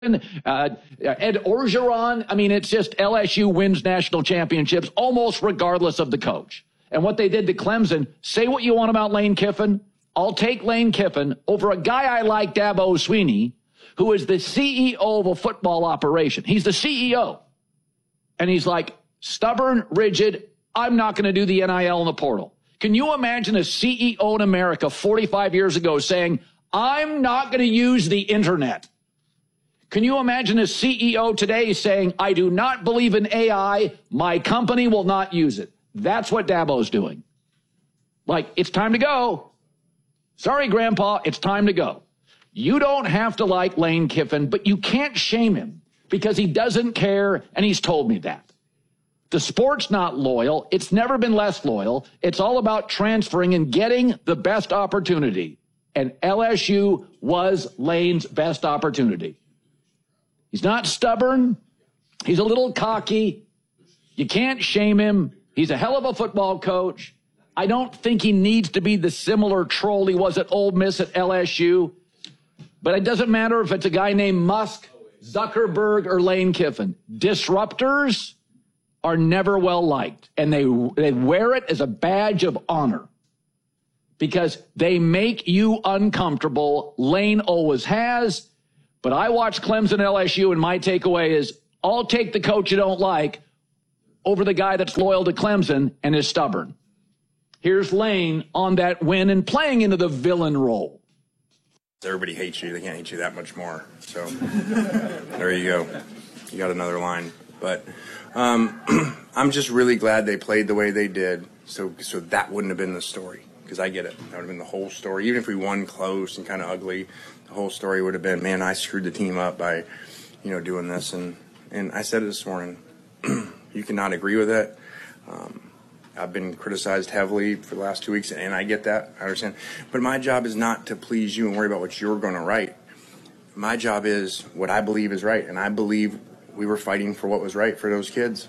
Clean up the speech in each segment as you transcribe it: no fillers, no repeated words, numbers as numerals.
Ed Orgeron. I mean, it's just LSU wins national championships almost regardless of the coach. And what they did to Clemson, say what you want about Lane Kiffin. I'll take Lane Kiffin over a guy I like, Dabo Swinney, who is the CEO of a football operation. He's the CEO. And he's like, stubborn, rigid, I'm not going to do the NIL in the portal. Can you imagine a CEO in America 45 years ago saying, I'm not going to use the internet? Can you imagine a CEO today saying, I do not believe in AI, my company will not use it? That's what Dabo's doing. Like, it's time to go. Sorry, Grandpa, it's time to go. You don't have to like Lane Kiffin, but you can't shame him because he doesn't care, and he's told me that. The sport's not loyal. It's never been less loyal. It's all about transferring and getting the best opportunity. And LSU was Lane's best opportunity. He's not stubborn. He's a little cocky. You can't shame him. He's a hell of a football coach. I don't think he needs to be the similar troll he was at Ole Miss at LSU. But it doesn't matter if it's a guy named Musk, Zuckerberg, or Lane Kiffin. Disruptors are never well liked, and they wear it as a badge of honor because they make you uncomfortable. Lane always has, but I watch Clemson LSU, and my takeaway is I'll take the coach you don't like over the guy that's loyal to Clemson and is stubborn. Here's Lane on that win and playing into the villain role. Everybody hates you. They can't hate you that much more. So there you go. You got another line. But I'm just really glad they played the way they did. So that wouldn't have been the story, because I get it. That would have been the whole story. Even if we won close and kind of ugly, the whole story would have been, man, I screwed the team up by, doing this. And I said it this morning. You cannot agree with it. I've been criticized heavily for the last 2 weeks, and I get that. I understand. But my job is not to please you and worry about what you're going to write. My job is what I believe is right, and I believe we were fighting for what was right for those kids.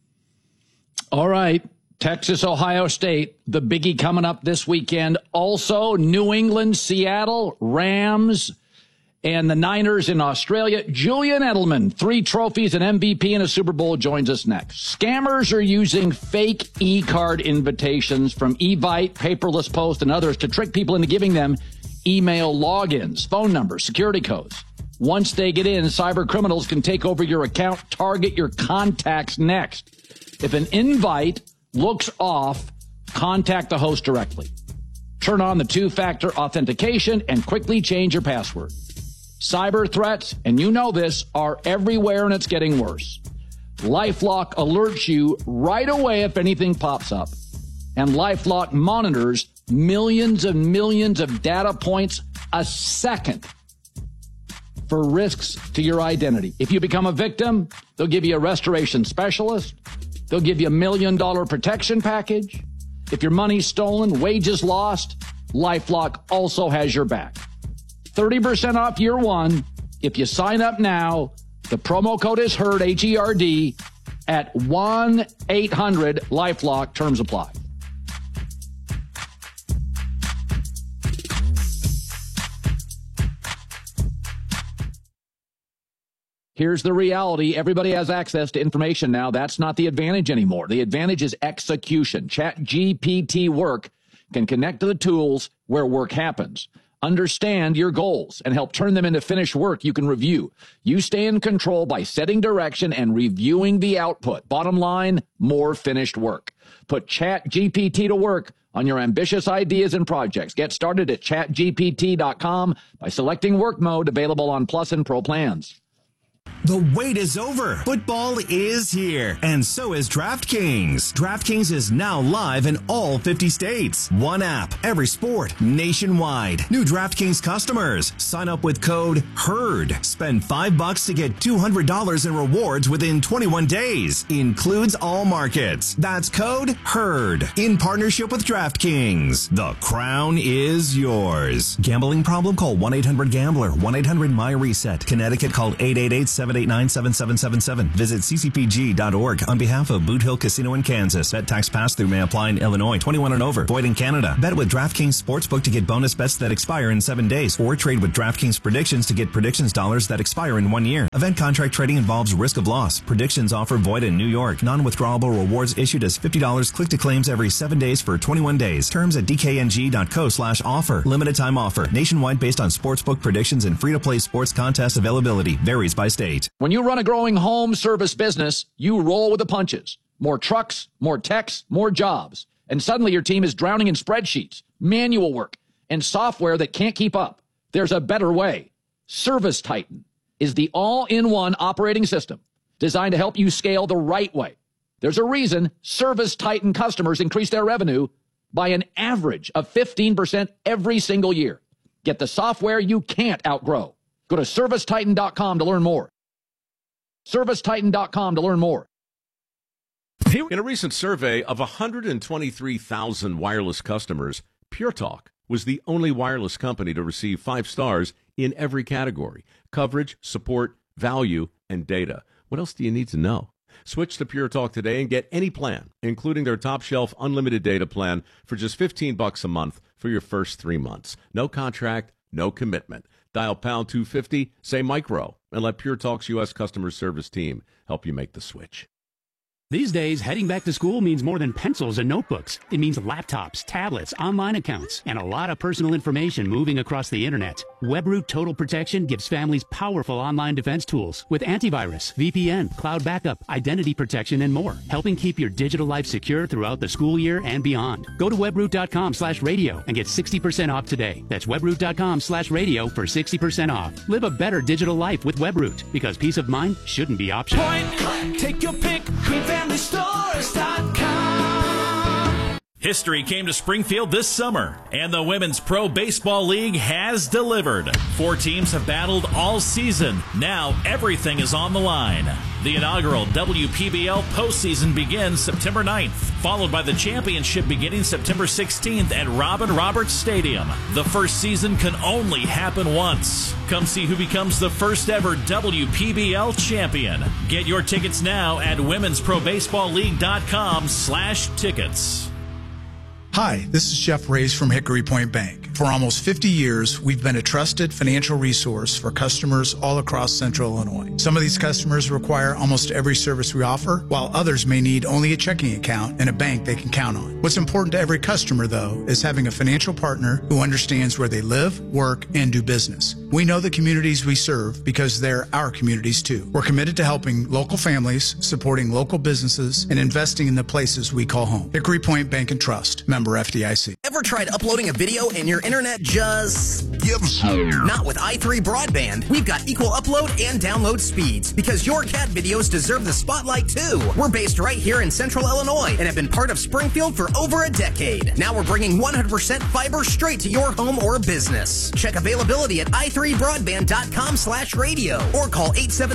All right. Texas, Ohio State, the biggie coming up this weekend. Also, New England, Seattle, Rams, and the Niners in Australia. Julian Edelman, 3 trophies, an MVP, and a Super Bowl, joins us next. Scammers are using fake e-card invitations from Evite, Paperless Post, and others to trick people into giving them email logins, phone numbers, security codes. Once they get in, cyber criminals can take over your account, target your contacts next. If an invite looks off, contact the host directly. Turn on the 2-factor authentication and quickly change your password. Cyber threats, and you know this, are everywhere, and it's getting worse. LifeLock alerts you right away if anything pops up. And LifeLock monitors millions and millions of data points a second for risks to your identity. If you become a victim, they'll give you a restoration specialist. They'll give you $1 million protection package. If your money's stolen, wages lost, LifeLock also has your back. 30% off year one. If you sign up now, the promo code is HERD, H-E-R-D, at 1-800-LifeLock. Terms apply. Here's the reality. Everybody has access to information now. That's not the advantage anymore. The advantage is execution. ChatGPT Work can connect to the tools where work happens. Understand your goals and help turn them into finished work you can review. You stay in control by setting direction and reviewing the output. Bottom line, more finished work. Put ChatGPT to work on your ambitious ideas and projects. Get started at chatgpt.com by selecting work mode, available on Plus and Pro plans. The wait is over. Football is here, and so is DraftKings. DraftKings is now live in all 50 states. One app, every sport, nationwide. New DraftKings customers, sign up with code HERD. Spend $5 to get $200 in rewards within 21 days. Includes all markets. That's code HERD. In partnership with DraftKings. The crown is yours. Gambling problem? Call 1-800-GAMBLER. 1-800-MY-RESET. Connecticut, call 888-7 888-789-7777. Visit ccpg.org on behalf of Boot Hill Casino in Kansas. Bet tax pass-through may apply in Illinois. 21 and over. Void in Canada. Bet with DraftKings Sportsbook to get bonus bets that expire in 7 days. Or trade with DraftKings Predictions to get predictions dollars that expire in 1 year. Event contract trading involves risk of loss. Predictions offer void in New York. Non-withdrawable rewards issued as $50 click to claims every 7 days for 21 days. Terms at dkng.co/offer. Limited time offer. Nationwide based on sportsbook predictions and free-to-play sports contest availability. Varies by state. When you run a growing home service business, you roll with the punches. More trucks, more techs, more jobs. And suddenly your team is drowning in spreadsheets, manual work, and software that can't keep up. There's a better way. ServiceTitan is the all-in-one operating system designed to help you scale the right way. There's a reason ServiceTitan customers increase their revenue by an average of 15% every single year. Get the software you can't outgrow. Go to ServiceTitan.com to learn more. ServiceTitan.com to learn more. In a recent survey of 123,000 wireless customers, Pure Talk was the only wireless company to receive 5 stars in every category: coverage, support, value, and data. What else do you need to know? Switch to Pure Talk today and get any plan, including their top shelf unlimited data plan for just $15 a month for your first 3 months. No contract, no commitment. Dial pound 250, say micro, and let Pure Talk's U.S. customer service team help you make the switch. These days, heading back to school means more than pencils and notebooks. It means laptops, tablets, online accounts, and a lot of personal information moving across the internet. WebRoot Total Protection gives families powerful online defense tools with antivirus, VPN, cloud backup, identity protection, and more, helping keep your digital life secure throughout the school year and beyond. Go to webroot.com/radio and get 60% off today. That's webroot.com/radio for 60% off. Live a better digital life with WebRoot, because peace of mind shouldn't be optional. Point, take your pick, QueenFamilyStores.com. History came to Springfield this summer, and the Women's Pro Baseball League has delivered. 4 teams have battled all season. Now everything is on the line. The inaugural WPBL postseason begins September 9th, followed by the championship beginning September 16th at Robin Roberts Stadium. The first season can only happen once. Come see who becomes the first ever WPBL champion. Get your tickets now at womensprobaseballleague.com/tickets. Hi, this is Jeff Reyes from Hickory Point Bank. For almost 50 years, we've been a trusted financial resource for customers all across Central Illinois. Some of these customers require almost every service we offer, while others may need only a checking account and a bank they can count on. What's important to every customer, though, is having a financial partner who understands where they live, work, and do business. We know the communities we serve because they're our communities, too. We're committed to helping local families, supporting local businesses, and investing in the places we call home. Hickory Point Bank and Trust, member FDIC. Ever tried uploading a video and your internet just gives up? Not with i3 Broadband. We've got equal upload and download speeds because your cat videos deserve the spotlight too. We're based right here in Central Illinois and have been part of Springfield for over a decade. Now we're bringing 100% fiber straight to your home or business. Check availability at i3broadband.com/radio or call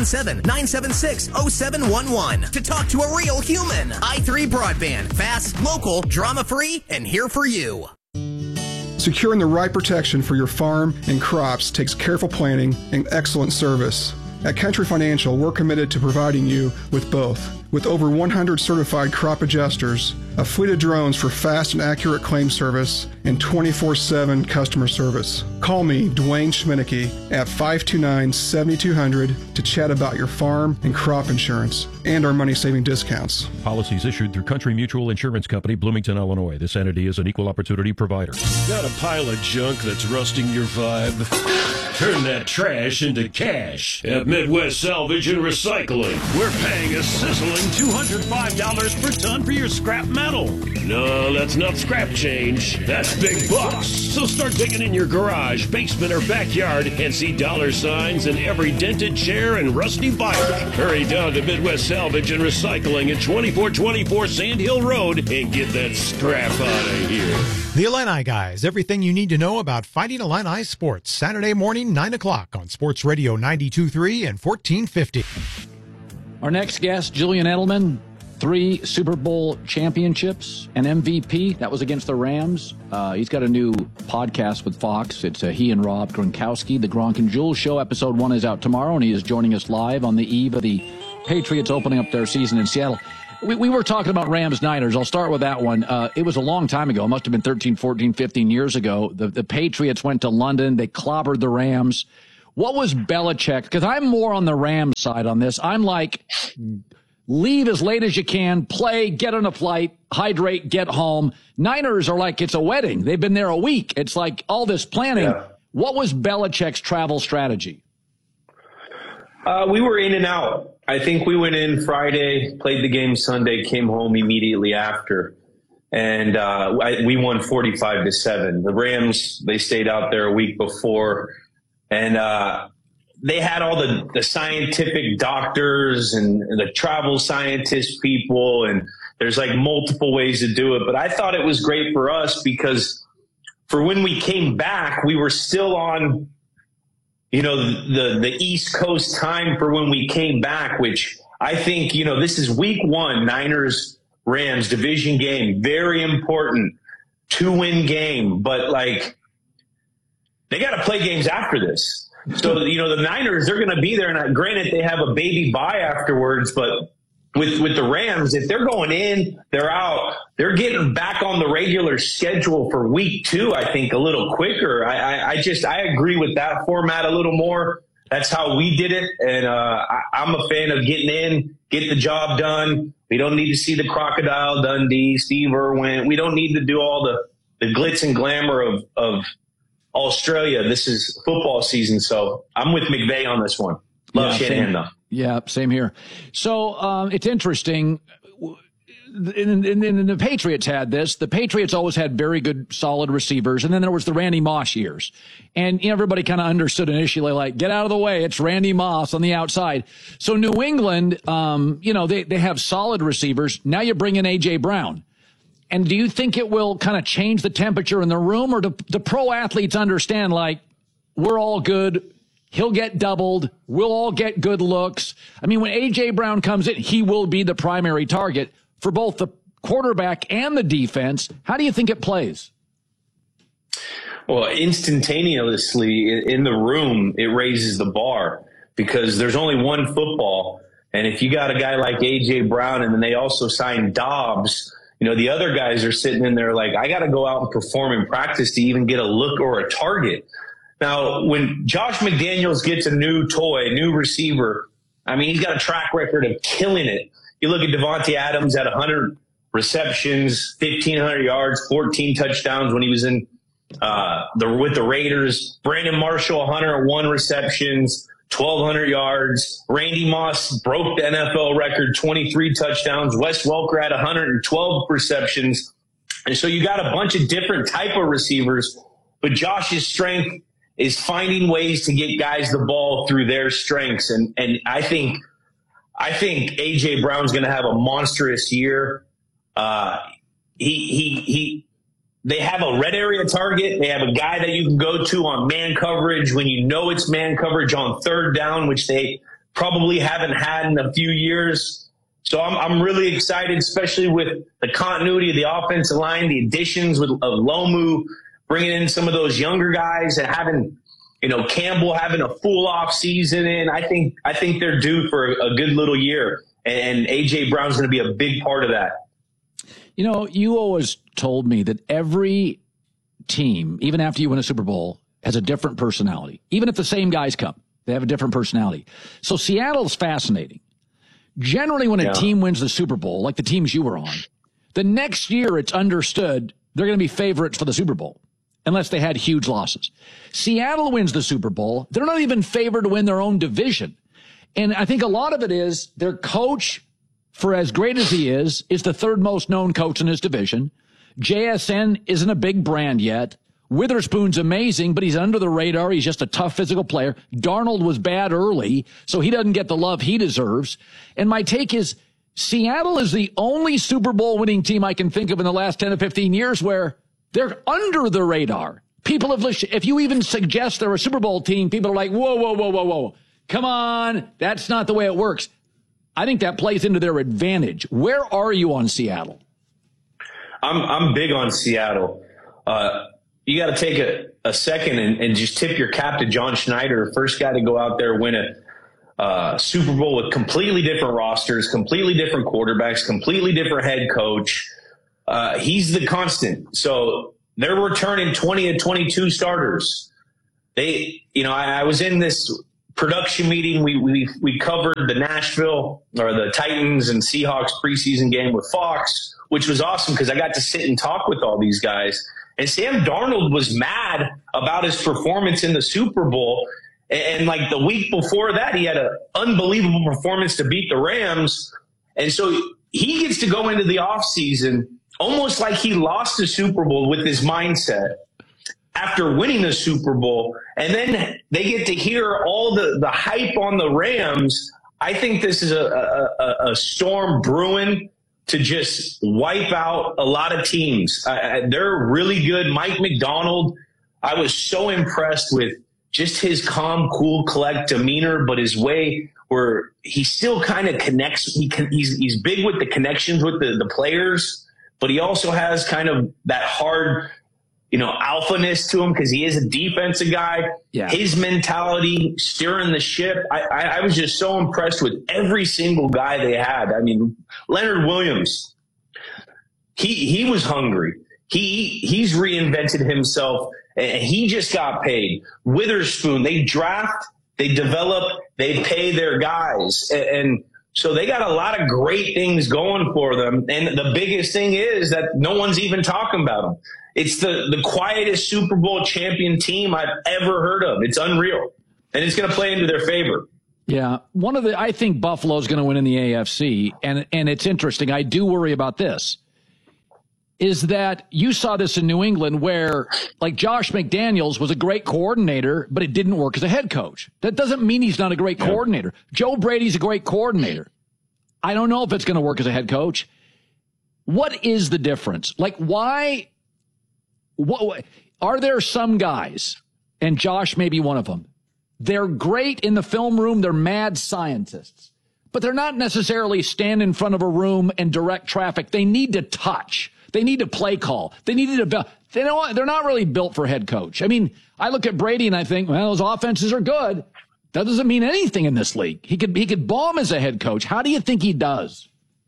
877-976-0711 to talk to a real human. i3 Broadband. Fast, local, drama-free, and here for you. Securing the right protection for your farm and crops takes careful planning and excellent service. At Country Financial, we're committed to providing you with both. With over 100 certified crop adjusters, a fleet of drones for fast and accurate claim service, and 24/7 customer service. Call me, Dwayne Schminicki, at 529-7200 to chat about your farm and crop insurance and our money-saving discounts. Policies issued through Country Mutual Insurance Company, Bloomington, Illinois. This entity is an equal opportunity provider. Got a pile of junk that's rusting your vibe? Turn that trash into cash at Midwest Salvage and Recycling. We're paying a sizzling $205 per ton for your scrap metal. No, that's not scrap change. That's big bucks. So start digging in your garage, basement, or backyard and see dollar signs in every dented chair and rusty bike. Hurry down to Midwest Salvage and Recycling at 2424 Sand Hill Road and get that scrap out of here. The Illini Guys, everything you need to know about Fighting Illini sports. Saturday morning, 9 o'clock on Sports Radio 92.3 and 1450. Our next guest, Julian Edelman, 3 Super Bowl championships and MVP. That was against the Rams. He's got a new podcast with Fox. It's he and Rob Gronkowski, The Gronk and Jules Show. Episode 1 is out tomorrow, and he is joining us live on the eve of the Patriots opening up their season in Seattle. We were talking about Rams-Niners. I'll start with that one. It was a long time ago. It must have been 13, 14, 15 years ago. The Patriots went to London. They clobbered the Rams. What was Belichick? Because I'm more on the Rams side on this. I'm like, leave as late as you can, play, get on a flight, hydrate, get home. Niners are like, it's a wedding. They've been there a week. It's like all this planning. Yeah. What was Belichick's travel strategy? We were in and out. I think we went in Friday, played the game Sunday, came home immediately after. And we won 45-7. The Rams, they stayed out there a week before. And they had all the scientific doctors and the travel scientist people, and there's like multiple ways to do it. But I thought it was great for us because for when we came back, we were still on, the East Coast time for when we came back, which I think, this is week 1, Niners, Rams division game, very important 2-win game. But like, they got to play games after this. So, the Niners, they're going to be there. And granted, they have a baby bye afterwards. But with the Rams, if they're going in, they're out. They're getting back on the regular schedule for week 2, I think, a little quicker. I agree with that format a little more. That's how we did it. And I'm a fan of getting in, get the job done. We don't need to see the Crocodile Dundee, Steve Irwin. We don't need to do all the glitz and glamour of Australia. This is football season, so I'm with McVay on this one. Love Shanahan, though. Yeah, same here. So it's interesting. And the Patriots had this. The Patriots always had very good, solid receivers, and then there was the Randy Moss years. And everybody kind of understood initially, like, get out of the way. It's Randy Moss on the outside. So New England, they have solid receivers. Now you bring in A.J. Brown. And do you think it will kind of change the temperature in the room, or do the pro athletes understand, like, we're all good, he'll get doubled, we'll all get good looks? I mean, when A.J. Brown comes in, he will be the primary target for both the quarterback and the defense. How do you think it plays? Well, instantaneously in the room, it raises the bar because there's only one football. And if you got a guy like A.J. Brown and then they also signed Dobbs, the other guys are sitting in there like, I got to go out and perform in practice to even get a look or a target. Now, when Josh McDaniels gets a new toy, new receiver, I mean, he's got a track record of killing it. You look at Devontae Adams at 100 receptions, 1,500 yards, 14 touchdowns when he was in with the Raiders. Brandon Marshall, 101 receptions, 1,200 yards. Randy Moss broke the NFL record, 23 touchdowns. Wes Welker had 112 receptions. And so you got a bunch of different type of receivers, but Josh's strength is finding ways to get guys the ball through their strengths. And I think A.J. Brown's going to have a monstrous year. They have a red area target. They have a guy that you can go to on man coverage when you know it's man coverage on third down, which they probably haven't had in a few years. So I'm really excited, especially with the continuity of the offensive line, the additions of Lomu, bringing in some of those younger guys and having, Campbell having a full off season in. I think they're due for a good little year, and A.J. Brown's going to be a big part of that. You always told me that every team, even after you win a Super Bowl, has a different personality. Even if the same guys come, they have a different personality. So Seattle's fascinating. Generally, when a team wins the Super Bowl, like the teams you were on, the next year it's understood they're going to be favorites for the Super Bowl, unless they had huge losses. Seattle wins the Super Bowl. They're not even favored to win their own division. And I think a lot of it is their coach, for as great as he is the third most known coach in his division. JSN isn't a big brand yet. Witherspoon's amazing, but he's under the radar. He's just a tough physical player. Darnold was bad early, so he doesn't get the love he deserves. And my take is Seattle is the only Super Bowl winning team I can think of in the last 10 to 15 years where they're under the radar. People have listened. If you even suggest they're a Super Bowl team, people are like, whoa. Come on. That's not the way it works. I think that plays into their advantage. Where are you on Seattle? I'm big on Seattle. You got to take a second and just tip your cap to John Schneider, first guy to go out there, win a Super Bowl with completely different rosters, completely different quarterbacks, completely different head coach. He's the constant. So they're returning 20 to 22 starters. I was in this production meeting. We covered the Nashville or the Titans and Seahawks preseason game with Fox, which was awesome because I got to sit and talk with all these guys. And Sam Darnold was mad about his performance in the Super Bowl. And like the week before that, he had an unbelievable performance to beat the Rams. And so he gets to go into the offseason almost like he lost the Super Bowl with his mindset after winning the Super Bowl. And then they get to hear all the hype on the Rams. I think this is a storm brewing to just wipe out a lot of teams. They're really good. Mike McDonald, I was so impressed with just his calm, cool, collect demeanor, but his way where he still kind of connects. He's big with the connections with the players, but he also has kind of that hard, alphaness to him because he is a defensive guy. Yeah. His mentality, steering the ship. I was just so impressed with every single guy they had. I mean, Leonard Williams, he was hungry. He's reinvented himself, and he just got paid. Witherspoon, they draft, they develop, they pay their guys. And so they got a lot of great things going for them. And the biggest thing is that no one's even talking about them. It's the quietest Super Bowl champion team I've ever heard of. It's unreal. And it's going to play into their favor. Yeah. I think Buffalo's going to win in the AFC. And it's interesting. I do worry about this. Is that you saw this in New England where, like, Josh McDaniels was a great coordinator, but it didn't work as a head coach. That doesn't mean he's not a great coordinator. Joe Brady's a great coordinator. I don't know if it's going to work as a head coach. What is the difference? Like, why? What are there some guys, and Josh may be one of them, they're great in the film room, they're mad scientists, but they're not necessarily stand in front of a room and direct traffic. They need to touch. They need to play call. They need to build. They're not really built for head coach. I mean, I look at Brady and I think, well, those offenses are good. That doesn't mean anything in this league. He could bomb as a head coach. How do you think he does?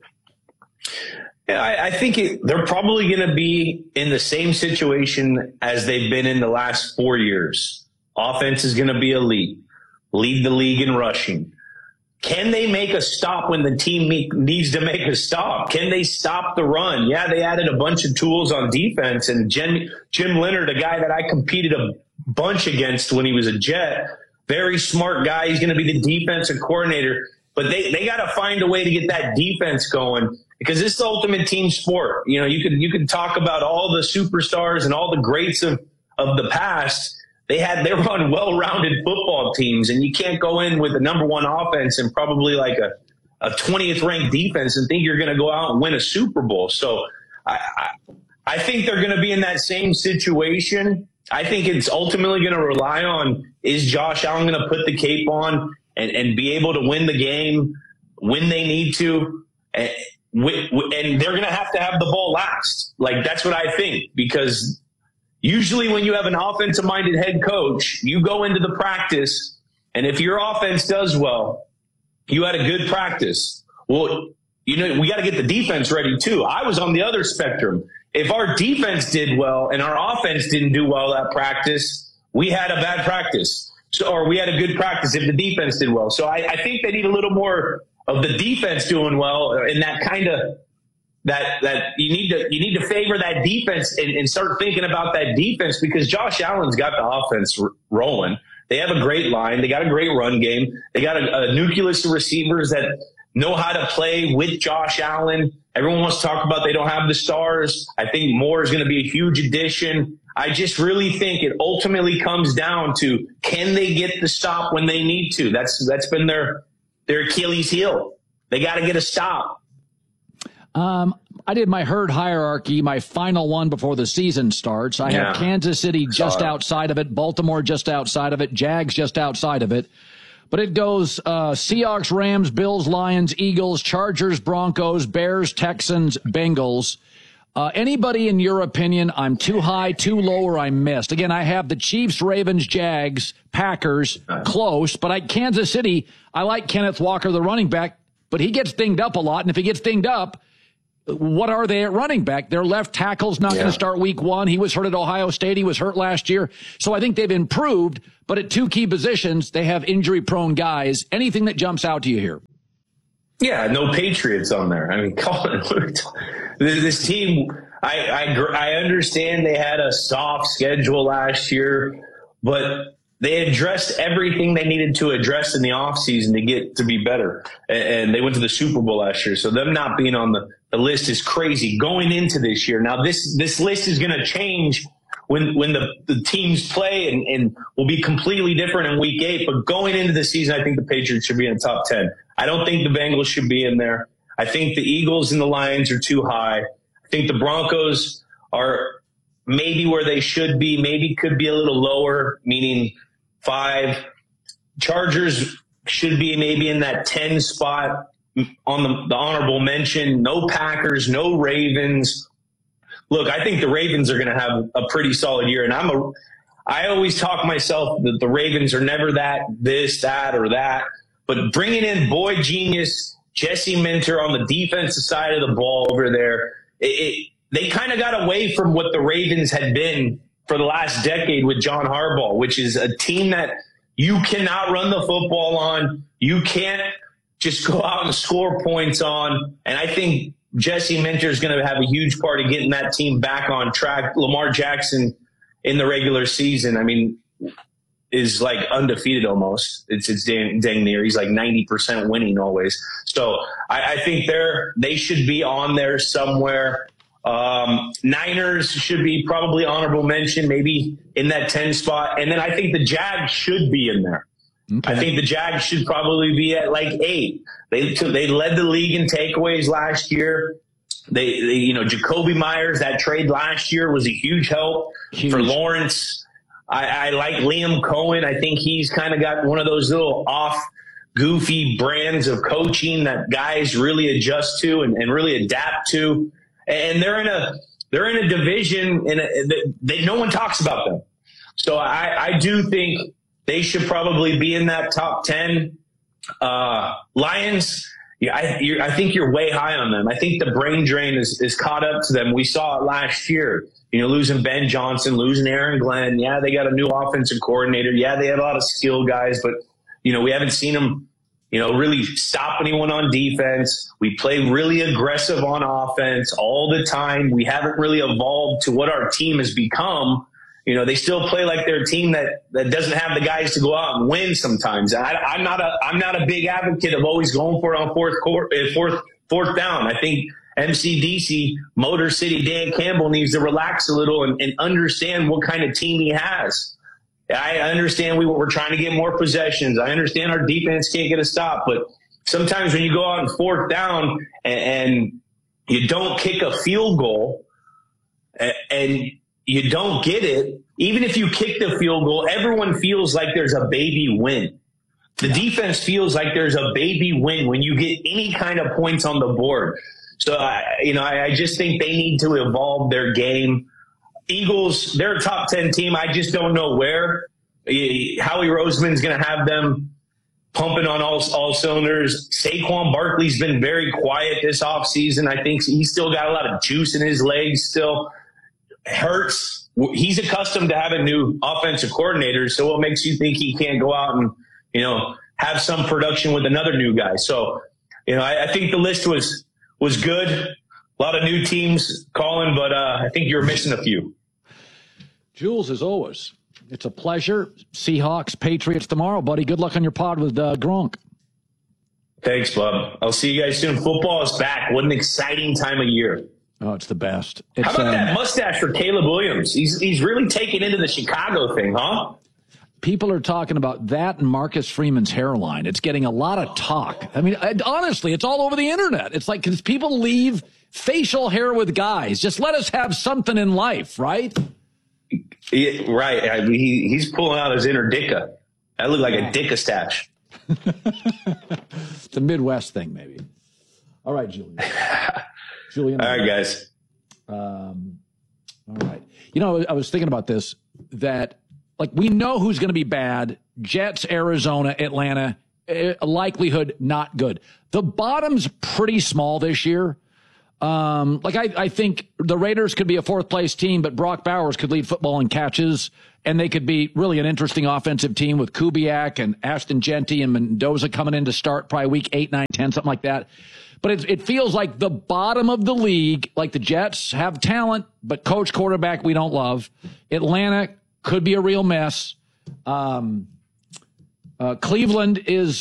Yeah, I think they're probably going to be in the same situation as they've been in the last 4 years. Offense is going to be elite, lead the league in rushing. Can they make a stop when the team needs to make a stop? Can they stop the run? Yeah, they added a bunch of tools on defense, and Jim Leonard, a guy that I competed a bunch against when he was a Jet, very smart guy. He's going to be the defensive coordinator, but they got to find a way to get that defense going. Because this is the ultimate team sport. You could talk about all the superstars and all the greats of the past. They were on well-rounded football teams, and you can't go in with a number one offense and probably like a 20th ranked defense and think you're going to go out and win a Super Bowl. So I think they're going to be in that same situation. I think it's ultimately going to rely on, is Josh Allen going to put the cape on and be able to win the game when they need to? And they're going to have the ball last. Like, that's what I think, because usually when you have an offensive-minded head coach, you go into the practice, and if your offense does well, you had a good practice. Well, we got to get the defense ready too. I was on the other spectrum. If our defense did well and our offense didn't do well that practice, we had a bad practice. Or we had a good practice if the defense did well. So I think they need a little more of the defense doing well, and that kind of that you need to favor that defense and start thinking about that defense, because Josh Allen's got the offense rolling. They have a great line. They got a great run game. They got a nucleus of receivers that know how to play with Josh Allen. Everyone wants to talk about they don't have the stars. I think Moore is going to be a huge addition. I just really think it ultimately comes down to, can they get the stop when they need to? That's been their Achilles heel. They got to get a stop. I did my herd hierarchy, my final one before the season starts. I have Kansas City just outside of it, Baltimore just outside of it, Jags just outside of it. But it goes Seahawks, Rams, Bills, Lions, Eagles, Chargers, Broncos, Bears, Texans, Bengals. Anybody in your opinion, I'm too high, too low, or I missed? Again, I have the Chiefs, Ravens, Jags, Packers, close. But Kansas City, I like Kenneth Walker, the running back, but he gets dinged up a lot. And if he gets dinged up, what are they at running back? Their left tackle's not going to start week 1. He was hurt at Ohio State. He was hurt last year. So I think they've improved, but at 2 key positions, they have injury-prone guys. Anything that jumps out to you here? Yeah, no Patriots on there. I mean, this team, I understand they had a soft schedule last year, but they addressed everything they needed to address in the offseason to get to be better. And they went to the Super Bowl last year. So them not being on the list is crazy going into this year. Now, this list is going to change when the teams play and will be completely different in week 8. But going into the season, I think the Patriots should be in the top 10. I don't think the Bengals should be in there. I think the Eagles and the Lions are too high. I think the Broncos are maybe where they should be, maybe could be a little lower, meaning 5. Chargers should be maybe in that 10 spot on the honorable mention. No Packers, no Ravens. Look, I think the Ravens are going to have a pretty solid year. And I always talk myself that the Ravens are never this, that, or that. But bringing in boy genius Jesse Minter on the defensive side of the ball over there, they kind of got away from what the Ravens had been for the last decade with John Harbaugh, which is a team that you cannot run the football on. You can't just go out and score points on. And I think Jesse Minter is going to have a huge part of getting that team back on track. Lamar Jackson in the regular season, I mean, is like undefeated almost. It's dang near. He's like 90% winning always. So I think they should be on there somewhere. Niners should be probably honorable mention, maybe in that 10 spot. And then I think the Jags should be in there. Okay. I think the Jags should probably be at like 8. They led the league in takeaways last year. They Jacoby Myers, that trade last year was a huge help for Lawrence. I like Liam Cohen. I think he's kind of got one of those little goofy brands of coaching that guys really adjust to and really adapt to. And they're in a division no one talks about them. So I do think they should probably be in that top 10. Lions, I think you're way high on them. I think the brain drain is caught up to them. We saw it last year. Losing Ben Johnson, losing Aaron Glenn. Yeah, they got a new offensive coordinator. Yeah, they have a lot of skill guys, but, we haven't seen them, really stop anyone on defense. We play really aggressive on offense all the time. We haven't really evolved to what our team has become. They still play like they're a team that doesn't have the guys to go out and win sometimes. I'm not a big advocate of always going for it on fourth down. I think MCDC, Motor City, Dan Campbell needs to relax a little and understand what kind of team he has. I understand we're trying to get more possessions. I understand our defense can't get a stop, but sometimes when you go out on 4th down and you don't kick a field goal and you don't get it, even if you kick the field goal, everyone feels like there's a baby win. The defense feels like there's a baby win when you get any kind of points on the board. So, I just think they need to evolve their game. Eagles, they're a top 10 team. I just don't know where. Howie Roseman's going to have them pumping on all cylinders. Saquon Barkley's been very quiet this offseason. I think he's still got a lot of juice in his legs still. Hurts, he's accustomed to having new offensive coordinators, so what makes you think he can't go out and, have some production with another new guy? So, I think the list was good. A lot of new teams calling, but I think you're missing a few. Jules, as always, it's a pleasure. Seahawks, Patriots tomorrow, buddy. Good luck on your pod with Gronk. Thanks, bub. I'll see you guys soon. Football is back. What an exciting time of year. Oh, it's the best. How about that mustache for Caleb Williams? He's really taken into the Chicago thing, huh? People are talking about that and Marcus Freeman's hairline. It's getting a lot of talk. I mean, honestly, it's all over the internet. It's like, because people leave facial hair with guys. Just let us have something in life, right? Yeah, right. I mean, he's pulling out his inner dicka. That looked like a dicka stash. It's a Midwest thing, maybe. All right, Julian. Julian. All right, guys. All right. You know, I was thinking about this, that, like, we know who's going to be bad. Jets, Arizona, Atlanta, likelihood not good. The bottom's pretty small this year. I think the Raiders could be a fourth-place team, but Brock Bowers could lead football in catches, and they could be really an interesting offensive team with Kubiak and Ashton Genty and Mendoza coming in to start probably week 8, 9, 10, something like that. But it feels like the bottom of the league, like the Jets have talent, but coach, quarterback, we don't love. Atlanta could be a real mess. Cleveland is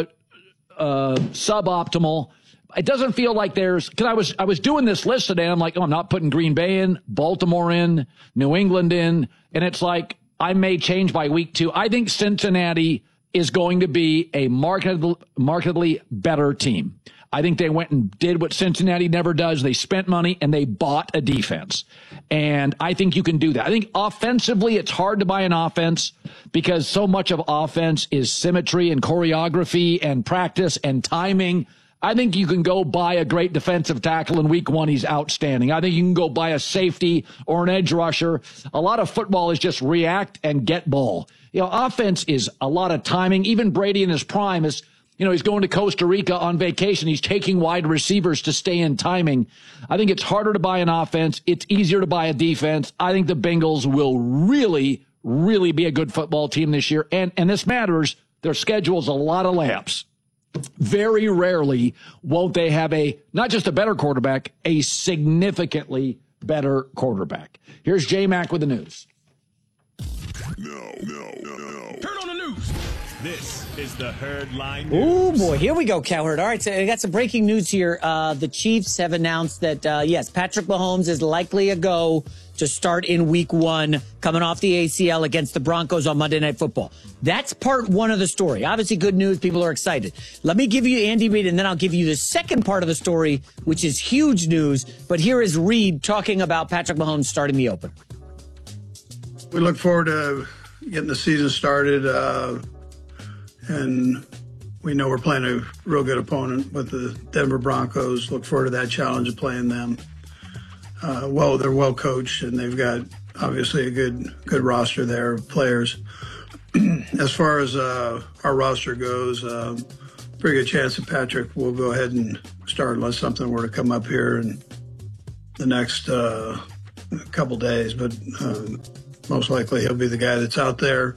suboptimal. It doesn't feel like because I was doing this list today. I'm like, I'm not putting Green Bay in, Baltimore in, New England in, and it's like I may change by week 2. I think Cincinnati is going to be a markedly better team. I think they went and did what Cincinnati never does. They spent money and they bought a defense. And I think you can do that. I think offensively, it's hard to buy an offense because so much of offense is symmetry and choreography and practice and timing. I think you can go buy a great defensive tackle in week 1. He's outstanding. I think you can go buy a safety or an edge rusher. A lot of football is just react and get ball. You know, offense is a lot of timing. Even Brady in his prime is, he's going to Costa Rica on vacation. He's taking wide receivers to stay in timing. I think it's harder to buy an offense. It's easier to buy a defense. I think the Bengals will really, really be a good football team this year. And this matters. Their schedule's a lot of layups. Very rarely won't they have not just a better quarterback, a significantly better quarterback. Here's J-Mac with the news. No. Turn on the news. This is the Herdline News. Oh, boy. Here we go, Cowherd. All right, so I got some breaking news here. The Chiefs have announced that, yes, Patrick Mahomes is likely a go to start in week 1, coming off the ACL against the Broncos on Monday Night Football. That's part 1 of the story. Obviously, good news. People are excited. Let me give you Andy Reid, and then I'll give you the second part of the story, which is huge news. But here is Reid talking about Patrick Mahomes starting the opener. We look forward to getting the season started, and we know we're playing a real good opponent with the Denver Broncos. Look forward to that challenge of playing them. They're well coached, and they've got obviously a good roster there of players. As far as our roster goes, pretty good chance that Patrick will go ahead and start unless something were to come up here in the next couple days. But most likely he'll be the guy that's out there.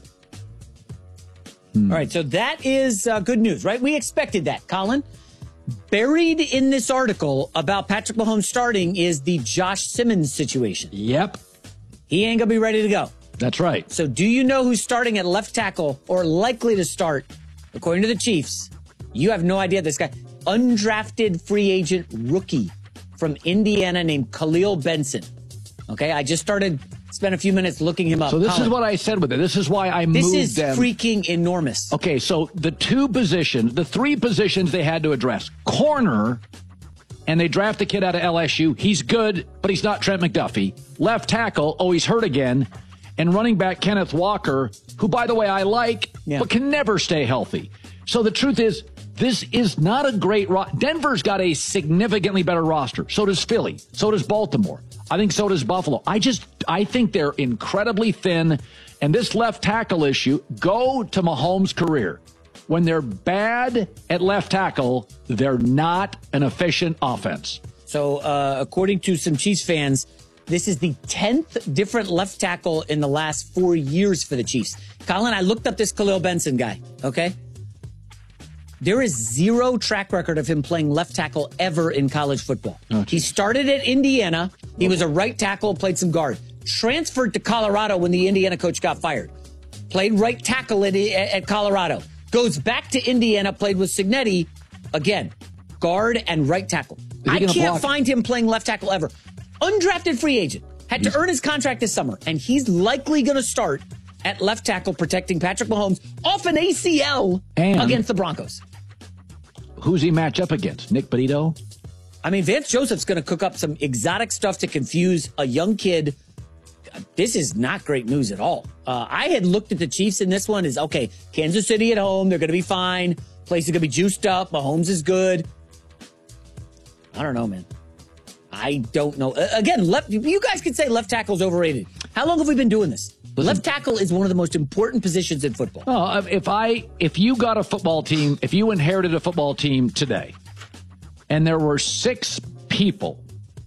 All right, so that is good news, right? We expected that, Colin. Buried in this article about Patrick Mahomes starting is the Josh Simmons situation. Yep. He ain't going to be ready to go. That's right. So do you know who's starting at left tackle or likely to start, according to the Chiefs? You have no idea. This guy, undrafted free agent rookie from Indiana named Khalil Benson. Okay, I just spent a few minutes looking him up. So this is what I said with it. This is why I moved them. This is freaking enormous. Okay, so the 3 positions they had to address. Corner, and they draft the kid out of LSU. He's good, but he's not Trent McDuffie. Left tackle, he's hurt again. And running back Kenneth Walker, who, by the way, I like, but can never stay healthy. So the truth is, this is not a great roster. Denver's got a significantly better roster. So does Philly. So does Baltimore. I think so does Buffalo. I think they're incredibly thin. And this left tackle issue, go to Mahomes' career. When they're bad at left tackle, they're not an efficient offense. So according to some Chiefs fans, this is the 10th different left tackle in the last 4 years for the Chiefs. Colin, I looked up this Khalil Benson guy, okay? There is 0 track record of him playing left tackle ever in college football. He started at Indiana. He was a right tackle, played some guard. Transferred to Colorado when the Indiana coach got fired. Played right tackle at Colorado. Goes back to Indiana, played with Cignetti. Again, guard and right tackle. I can't find him playing left tackle ever. Undrafted free agent. Had to earn his contract this summer. And he's likely going to start at left tackle protecting Patrick Mahomes off an ACL against the Broncos. Who's he match up against? Nick Bonito? I mean, Vance Joseph's going to cook up some exotic stuff to confuse a young kid. this is not great news at all. I had looked at the Chiefs in this one as, okay, Kansas City at home, they're going to be fine. Place is going to be juiced up. Mahomes is good. I don't know, man. I don't know. Again, you guys could say left tackle's overrated. How long have we been doing this? Left tackle is one of the most important positions in football. Oh, if you got a football team, if you inherited a football team today, and there were 6 people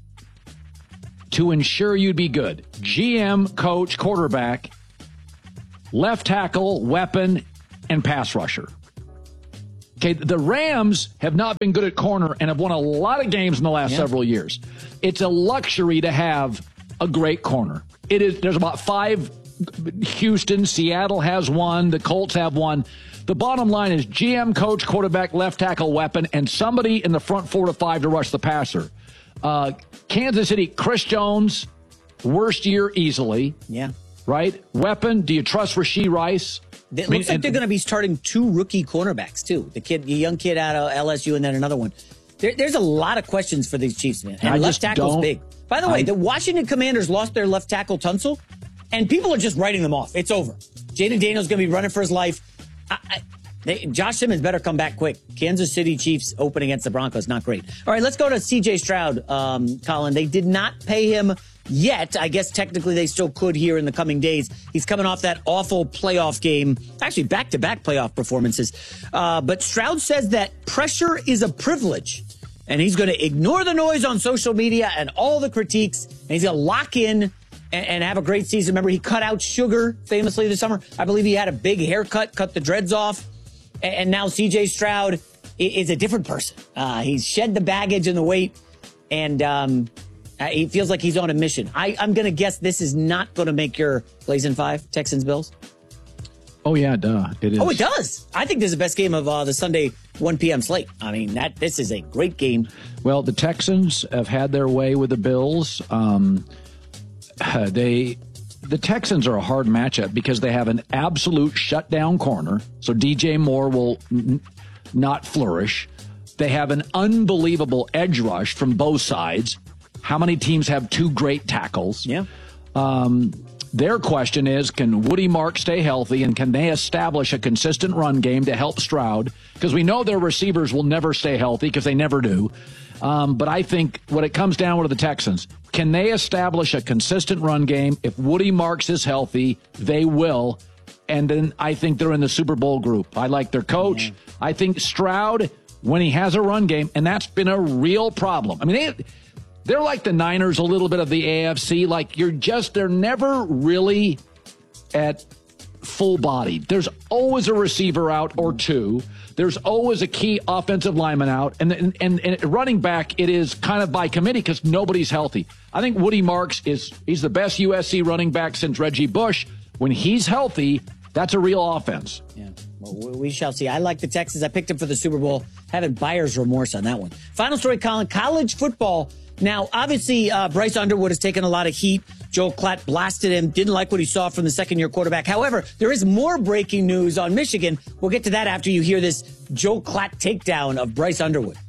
to ensure you'd be good: GM, coach, quarterback, left tackle, weapon, and pass rusher. Okay, the Rams have not been good at corner and have won a lot of games in the last several years. It's a luxury to have a great corner. It is. There's about 5. Houston, Seattle has 1. The Colts have 1. The bottom line is GM, coach, quarterback, left tackle, weapon, and somebody in the front 4 to 5 to rush the passer. Kansas City, Chris Jones, worst year easily. Yeah. Right? Weapon, do you trust Rashee Rice? It looks like they're going to be starting 2 rookie cornerbacks, too. The young kid out of LSU and then another one. There's a lot of questions for these Chiefs, man. And left tackle's big. By the way, the Washington Commanders lost their left tackle, Tunsil, and people are just writing them off. It's over. Jaden Daniels going to be running for his life. Josh Simmons better come back quick. Kansas City Chiefs open against the Broncos. Not great. All right, let's go to C.J. Stroud, Colin. They did not pay him yet. I guess technically they still could here in the coming days. He's coming off that awful playoff game, actually back-to-back playoff performances. But Stroud says that pressure is a privilege, and he's going to ignore the noise on social media and all the critiques, and he's going to lock in and have a great season. Remember, he cut out Sugar famously this summer. I believe he had a big haircut, cut the dreads off, and now C.J. Stroud is a different person. He's shed the baggage and the weight, and he feels like he's on a mission. I'm going to guess this is not going to make your Blazing 5, Texans-Bills. Oh, yeah, duh. It is. Oh, it does. I think this is the best game of the Sunday 1 p.m. slate. I mean, this is a great game. Well, the Texans have had their way with the Bills. The Texans are a hard matchup because they have an absolute shutdown corner, so DJ Moore will not flourish. They have an unbelievable edge rush from both sides. How many teams have 2 great tackles? Yeah. Their question is, can Woody Mark stay healthy, and can they establish a consistent run game to help Stroud? Because we know their receivers will never stay healthy because they never do. But I think what it comes down to the Texans, can they establish a consistent run game? If Woody Marks is healthy, they will. And then I think they're in the Super Bowl group. I like their coach. Yeah. I think Stroud, when he has a run game, and that's been a real problem. I mean, they're like the Niners, a little bit of the AFC. Like, they're never really at full body. There's always a receiver out or 2. There's always a key offensive lineman out. And running back, it is kind of by committee because nobody's healthy. I think Woody Marks he's the best USC running back since Reggie Bush. When he's healthy, that's a real offense. Yeah, well, we shall see. I like the Texans. I picked them for the Super Bowl. Having buyer's remorse on that one. Final story, Colin. College football. Now, obviously, Bryce Underwood has taken a lot of heat. Joel Klatt blasted him, didn't like what he saw from the second-year quarterback. However, there is more breaking news on Michigan. We'll get to that after you hear this Joel Klatt takedown of Bryce Underwood.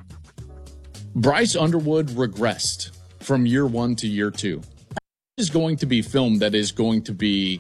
Bryce Underwood regressed from year 1 to year 2. This is going to be film that is going to be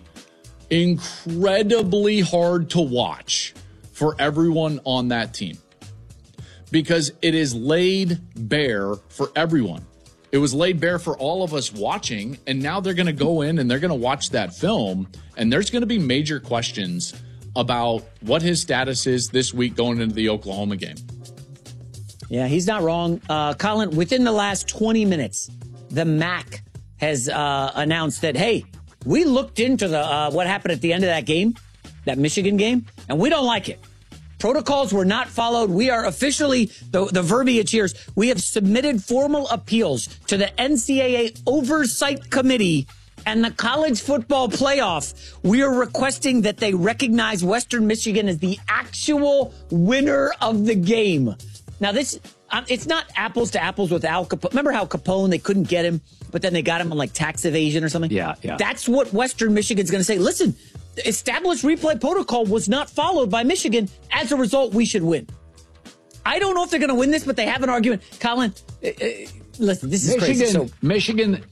incredibly hard to watch for everyone on that team, because it is laid bare for everyone. It was laid bare for all of us watching, and now they're going to go in and they're going to watch that film, and there's going to be major questions about what his status is this week going into the Oklahoma game. Yeah, he's not wrong. Colin, within the last 20 minutes, the MAC has announced that, hey, we looked into what happened at the end of that game, that Michigan game, and we don't like it. Protocols were not followed. We are officially, the verbiage here is, we have submitted formal appeals to the NCAA Oversight Committee and the College Football Playoff. We are requesting that they recognize Western Michigan as the actual winner of the game. Now, this, it's not apples to apples with Al Capone. Remember how Capone, they couldn't get him, but then they got him on like tax evasion or something? Yeah. That's what Western Michigan's going to say. Listen, the established replay protocol was not followed by Michigan. As a result, we should win. I don't know if they're going to win this, but they have an argument. Colin, listen, this is crazy. Michigan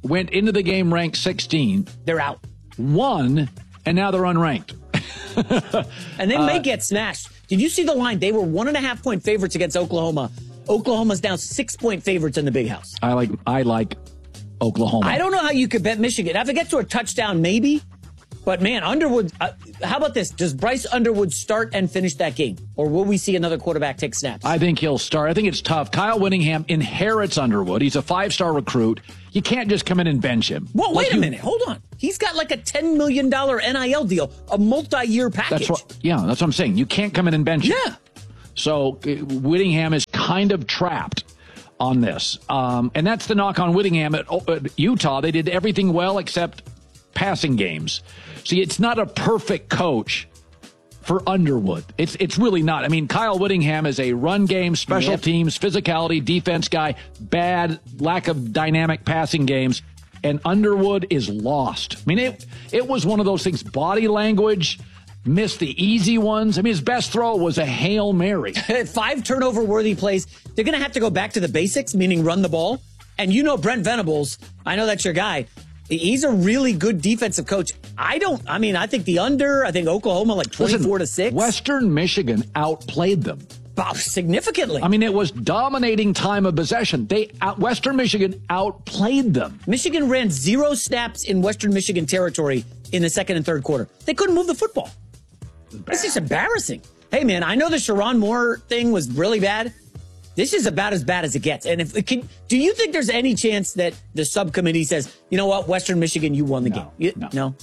went into the game ranked 16. They're out. Won, and now they're unranked. And they may get smashed. Did you see the line? They were 1.5-point favorites against Oklahoma. Oklahoma's now 6-point favorites in the Big House. I like Oklahoma. I don't know how you could bet Michigan. If it gets to a touchdown, maybe. But, man, Underwood, how about this? Does Bryce Underwood start and finish that game? Or will we see another quarterback take snaps? I think he'll start. I think it's tough. Kyle Whittingham inherits Underwood. He's a 5-star recruit. You can't just come in and bench him. Well, wait a minute. Hold on. He's got like a $10 million NIL deal, a multi-year package. That's what I'm saying. You can't come in and bench him. Yeah. So Whittingham is kind of trapped on this. And that's the knock on Whittingham at Utah. They did everything well except passing games. See, it's not a perfect coach for Underwood. It's really not. I mean, Kyle Whittingham is a run game, special teams, physicality, defense guy, bad, lack of dynamic passing games, and Underwood is lost. I mean, it was one of those things, body language, missed the easy ones. I mean, his best throw was a Hail Mary. 5 turnover-worthy plays. They're going to have to go back to the basics, meaning run the ball. And you know Brent Venables, I know that's your guy. He's a really good defensive coach. I think the under, I think Oklahoma like 24-6. Western Michigan outplayed them. Significantly. I mean, it was dominating time of possession. Western Michigan outplayed them. Michigan ran 0 snaps in Western Michigan territory in the second and third quarter. They couldn't move the football. It's just embarrassing. Hey, man, I know the Sharon Moore thing was really bad. This is about as bad as it gets. And do you think there's any chance that the subcommittee says, you know what, Western Michigan, you won the game? No.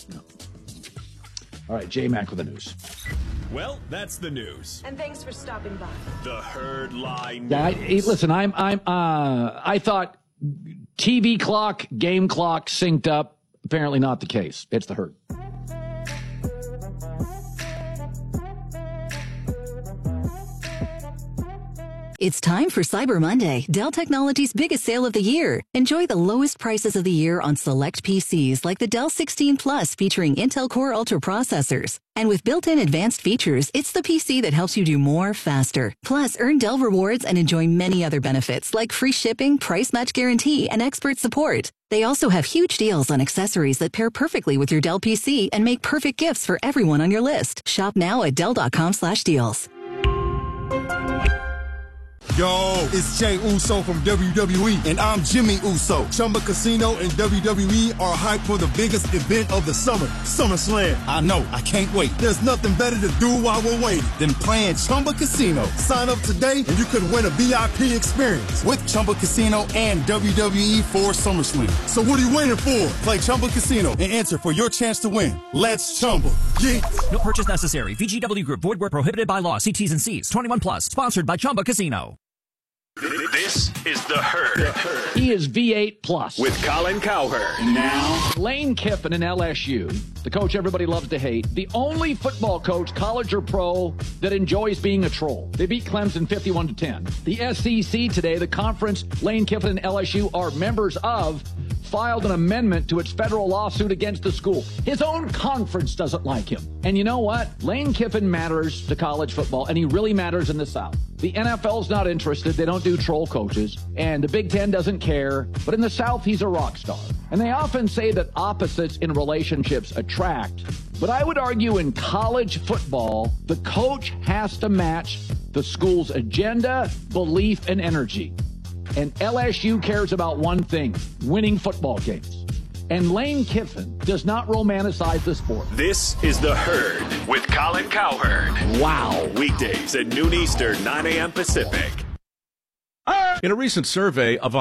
All right, J-Mac with the news. Well, that's the news. And thanks for stopping by. The Herd Line News. Yeah, listen, I thought TV clock, game clock synced up. Apparently not the case. It's the Herd. It's time for Cyber Monday, Dell Technologies' biggest sale of the year. Enjoy the lowest prices of the year on select PCs like the Dell 16 Plus featuring Intel Core Ultra processors. And with built-in advanced features, it's the PC that helps you do more faster. Plus, earn Dell rewards and enjoy many other benefits like free shipping, price match guarantee, and expert support. They also have huge deals on accessories that pair perfectly with your Dell PC and make perfect gifts for everyone on your list. Shop now at Dell.com/deals. Yo, it's Jay Uso from WWE, and I'm Jimmy Uso. Chumba Casino and WWE are hyped for the biggest event of the summer, SummerSlam. I know, I can't wait. There's nothing better to do while we're waiting than playing Chumba Casino. Sign up today, and you could win a VIP experience with Chumba Casino and WWE for SummerSlam. So what are you waiting for? Play Chumba Casino and enter for your chance to win. Let's Chumba. Yeah. No purchase necessary. VGW Group. Void where prohibited by law. See T's and C's. 21 plus. Sponsored by Chumba Casino. This is The Herd. He is V8 plus. With Colin Cowherd. Now, Lane Kiffin in LSU, the coach everybody loves to hate, the only football coach, college or pro, that enjoys being a troll. They beat Clemson 51-10. The SEC today, the conference Lane Kiffin and LSU are members of, filed an amendment to its federal lawsuit against the school. His own conference doesn't like him. And you know what? Lane Kiffin matters to college football, and he really matters in the South. The NFL's not interested. They don't do troll coaches. And the Big Ten doesn't care. But in the South, he's a rock star. And they often say that opposites in relationships attract. But I would argue in college football, the coach has to match the school's agenda, belief, and energy. And LSU cares about one thing, winning football games. And Lane Kiffin does not romanticize the sport. This is The Herd with Colin Cowherd. Wow. Weekdays at noon Eastern, 9 a.m. Pacific. In a recent survey of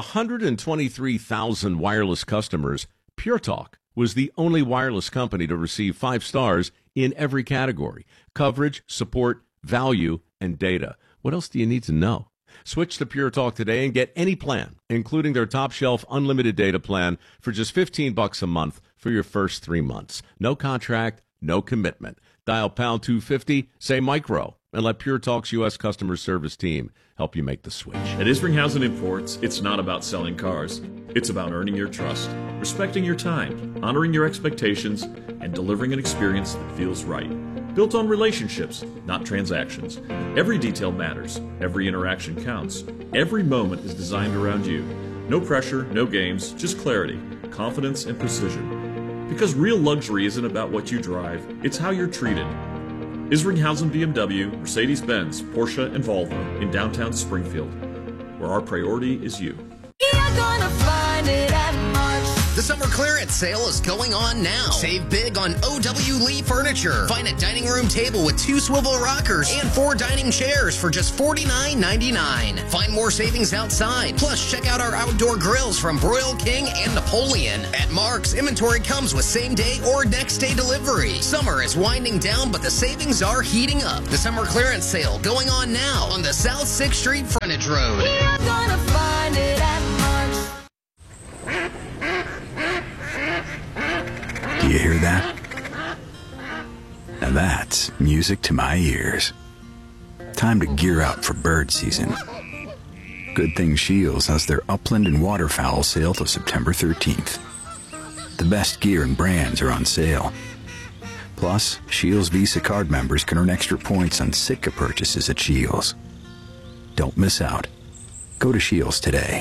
123,000 wireless customers, Pure Talk was the only wireless company to receive 5 stars in every category: coverage, support, value, and data. What else do you need to know? Switch to Pure Talk today and get any plan, including their top shelf unlimited data plan, for just $15 a month for your first 3 months. No contract, no commitment. Dial pound 250, say micro, and let Pure Talk's U.S. customer service team help you make the switch. At Isringhausen Imports, it's not about selling cars. It's about earning your trust, respecting your time, honoring your expectations, and delivering an experience that feels right. Built on relationships, not transactions. Every detail matters. Every interaction counts. Every moment is designed around you. No pressure, no games, just clarity, confidence, and precision. Because real luxury isn't about what you drive, it's how you're treated. Isringhausen BMW, Mercedes-Benz, Porsche, and Volvo in downtown Springfield, where our priority is you. You're gonna find it at Mark's. The summer clearance sale is going on now. Save big on O.W. Lee Furniture. Find a dining room table with 2 swivel rockers and 4 dining chairs for just $49.99. Find more savings outside. Plus, check out our outdoor grills from Broil King and Napoleon. At Mark's, inventory comes with same-day or next-day delivery. Summer is winding down, but the savings are heating up. The summer clearance sale going on now on the South 6th Street Frontage Road. You're gonna find it at Mark's. Do you hear that? Now that's music to my ears. Time to gear up for bird season. Good thing Shields has their upland and waterfowl sale till September 13th. The best gear and brands are on sale. Plus, Shields Visa card members can earn extra points on Sitka purchases at Shields. Don't miss out. Go to Shields today.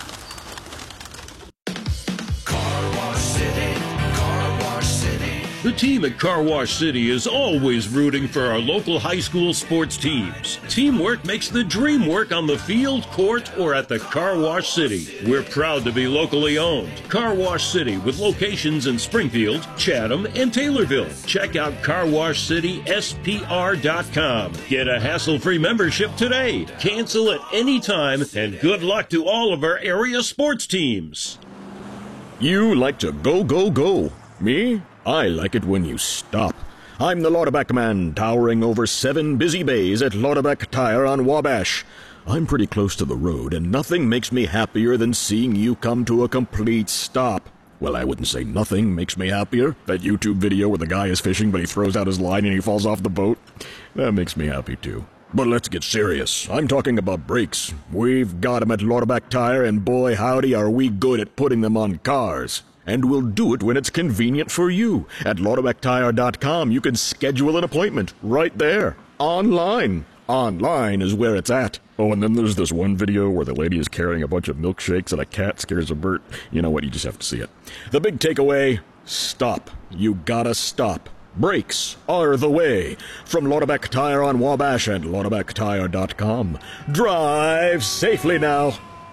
The team at Car Wash City is always rooting for our local high school sports teams. Teamwork makes the dream work on the field, court, or at the Car Wash City. We're proud to be locally owned. Car Wash City with locations in Springfield, Chatham, and Taylorville. Check out carwashcityspr.com. Get a hassle-free membership today. Cancel at any time, and good luck to all of our area sports teams. You like to go, go, go. Me? I like it when you stop. I'm the Lauderback Man, towering over 7 busy bays at Lauderback Tire on Wabash. I'm pretty close to the road, and nothing makes me happier than seeing you come to a complete stop. Well, I wouldn't say nothing makes me happier. That YouTube video where the guy is fishing, but he throws out his line and he falls off the boat. That makes me happy, too. But let's get serious. I'm talking about brakes. We've got them at Lauderback Tire, and boy, howdy, are we good at putting them on cars. And we'll do it when it's convenient for you. At LauderbackTire.com, you can schedule an appointment right there, online. Online is where it's at. Oh, and then there's this one video where the lady is carrying a bunch of milkshakes and a cat scares a bird. You know what? You just have to see it. The big takeaway, stop. You gotta stop. Brakes are the way. From Lauderback Tire on Wabash and LauderbackTire.com. Drive safely now.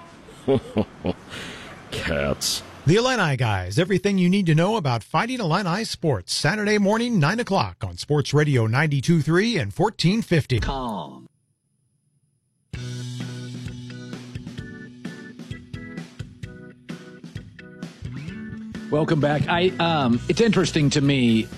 Cats. The Illini Guys, everything you need to know about Fighting Illini sports. Saturday morning, 9 o'clock on Sports Radio 92.3 and 1450. Calm. Welcome back. It's interesting to me.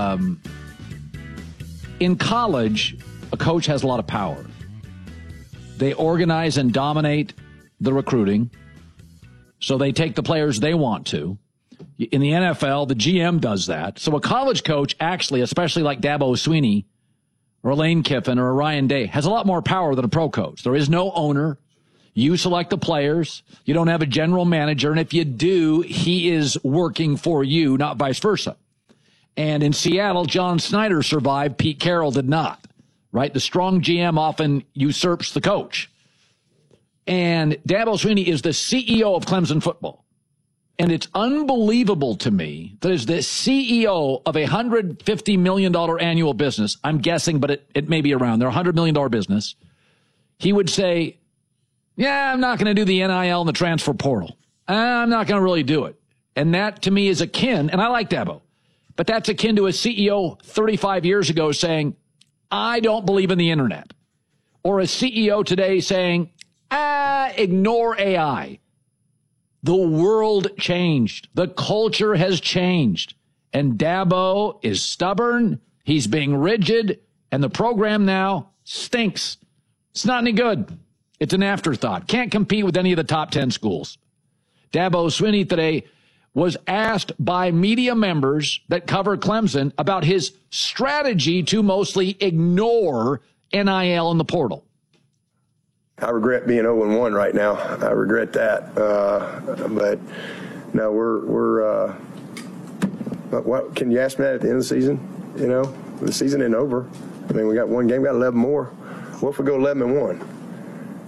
In college, a coach has a lot of power. They organize and dominate the recruiting. So they take the players they want to. In the NFL, the GM does that. So a college coach actually, especially like Dabo Swinney or Lane Kiffin or Ryan Day, has a lot more power than a pro coach. There is no owner. You select the players. You don't have a general manager. And if you do, he is working for you, not vice versa. And in Seattle, John Snyder survived. Pete Carroll did not, right? The strong GM often usurps the coach. And Dabo Swinney is the CEO of Clemson football. And it's unbelievable to me that as the CEO of a $150 million annual business, I'm guessing, but it may be around there, $100 million business, he would say, yeah, I'm not going to do the NIL and the transfer portal. I'm not going to really do it. And that to me is akin, and I like Dabo, but that's akin to a CEO 35 years ago saying, I don't believe in the internet. Or a CEO today saying, ignore AI. The world changed. The culture has changed. And Dabo is stubborn. He's being rigid. And the program now stinks. It's not any good. It's an afterthought. Can't compete with any of the top 10 schools. Dabo Swinney today was asked by media members that cover Clemson about his strategy to mostly ignore NIL in the portal. I regret being 0-1 right now. I regret that. But no, we're what can you ask me that at the end of the season? You know, the season isn't over. I mean, we got one game, got 11 more. What if we go 11-1?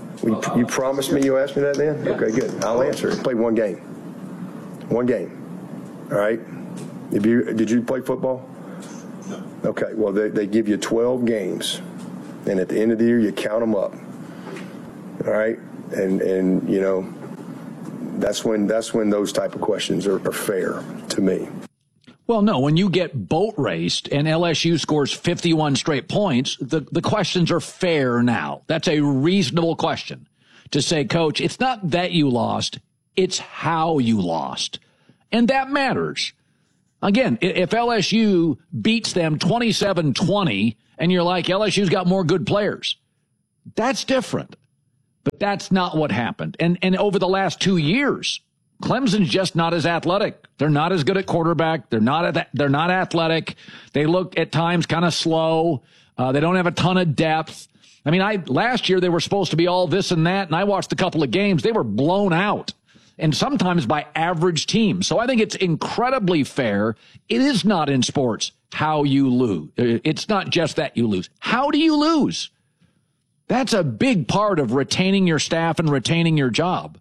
You promised me you'll ask me that then? Yeah. Okay, good. I'll answer it. Played one game. One game. All right? Did you play football? No. Okay, well, they give you 12 games, and at the end of the year, you count them up. All right? And you know, that's when those type of questions are fair to me. Well, no, when you get boat raced and LSU scores 51 straight points, the questions are fair now. That's a reasonable question to say, Coach, it's not that you lost, it's how you lost. And that matters. Again, if LSU beats them 27-20 and you're like, LSU's got more good players, that's different. But that's not what happened. And over the last 2 years, Clemson's just not as athletic. They're not as good at quarterback. They're not athletic. They look at times kind of slow. They don't have a ton of depth. I mean, last year they were supposed to be all this and that, and I watched a couple of games. They were blown out, and sometimes by average teams. So I think it's incredibly fair. It is not in sports how you lose. It's not just that you lose. How do you lose? That's a big part of retaining your staff and retaining your job.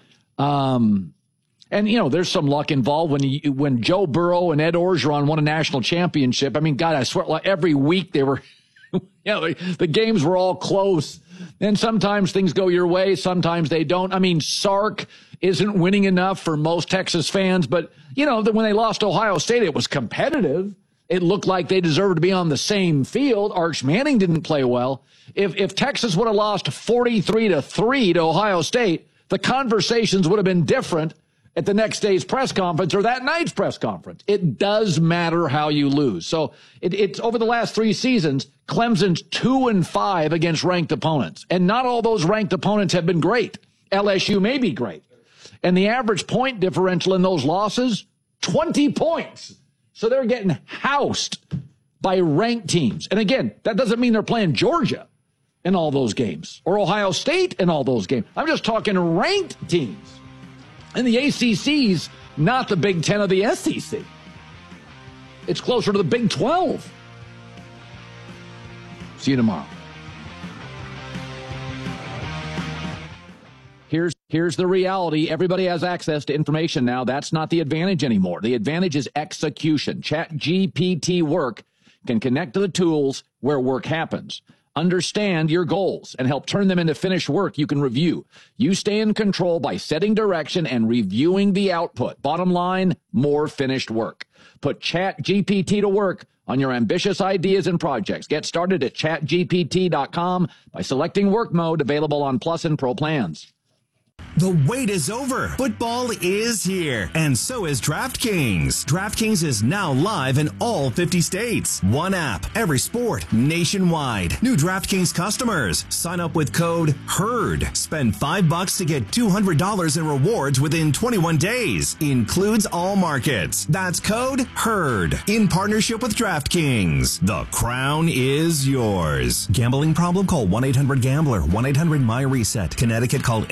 And, you know, there's some luck involved when Joe Burrow and Ed Orgeron won a national championship. I mean, God, I swear, like every week they were, you know, the games were all close. And sometimes things go your way, sometimes they don't. I mean, Sark isn't winning enough for most Texas fans, but, you know, when they lost Ohio State, it was competitive. It looked like they deserved to be on the same field. Arch Manning didn't play well. If Texas would have lost 43-3 to Ohio State, the conversations would have been different at the next day's press conference or that night's press conference. It does matter how you lose. So it's over the last 3 seasons, Clemson's 2-5 against ranked opponents. And not all those ranked opponents have been great. LSU may be great. And the average point differential in those losses, 20 points. So they're getting housed by ranked teams. And again, that doesn't mean they're playing Georgia in all those games or Ohio State in all those games. I'm just talking ranked teams. And the ACC's not the Big Ten of the SEC. It's closer to the Big 12. See you tomorrow. Here's the reality. Everybody has access to information now. That's not the advantage anymore. The advantage is execution. ChatGPT Work can connect to the tools where work happens. Understand your goals and help turn them into finished work you can review. You stay in control by setting direction and reviewing the output. Bottom line, more finished work. Put ChatGPT to work on your ambitious ideas and projects. Get started at chatgpt.com by selecting work mode, available on Plus and Pro plans. The wait is over. Football is here, and so is DraftKings. DraftKings is now live in all 50 states. One app, every sport, nationwide. New DraftKings customers, sign up with code HERD. Spend $5 to get $200 in rewards within 21 days. Includes all markets. That's code HERD. In partnership with DraftKings. The crown is yours. Gambling problem? Call 1-800-GAMBLER. 1-800-MY-RESET. Connecticut, call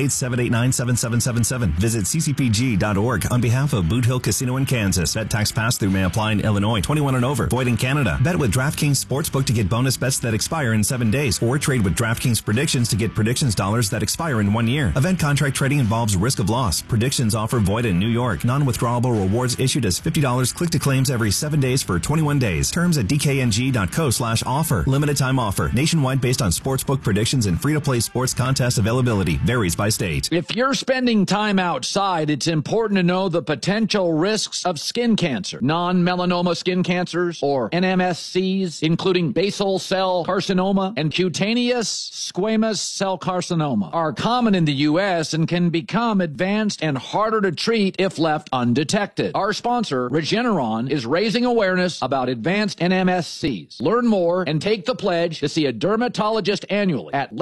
888-789-7777. Visit ccpg.org. On behalf of Boot Hill Casino in Kansas. Bet tax pass-through may apply in Illinois. 21 and over. Void in Canada. Bet with DraftKings Sportsbook to get bonus bets that expire in 7 days. Or trade with DraftKings Predictions to get predictions dollars that expire in 1 year. Event contract trading involves risk of loss. Predictions offer void in New York. Non-withdrawable rewards issued as $50 click to claims every 7 days for 21 days. Terms at dkng.co/offer. Limited time offer. Nationwide based on sportsbook predictions and free-to-play sports contest availability. Varies by state. If you're spending time outside, it's important to know the potential risks of skin cancer. Non-melanoma skin cancers, or NMSCs, including basal cell carcinoma and cutaneous squamous cell carcinoma, are common in the U.S. and can become advanced and harder to treat if left undetected. Our sponsor, Regeneron, is raising awareness about advanced NMSCs. Learn more and take the pledge to see a dermatologist annually at